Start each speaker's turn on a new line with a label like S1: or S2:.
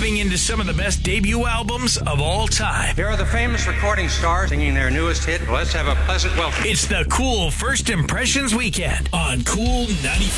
S1: Diving into some of the best debut albums of all time.
S2: Here are the famous recording stars singing their newest hit. Let's have a pleasant welcome.
S1: It's the Cool First Impressions Weekend on Cool 95.